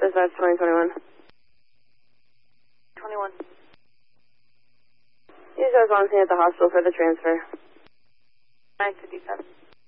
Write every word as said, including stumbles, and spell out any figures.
Dispatch twenty twenty-one. twenty-one. You guys on scene at the hospital for the transfer. nine fifty-seven.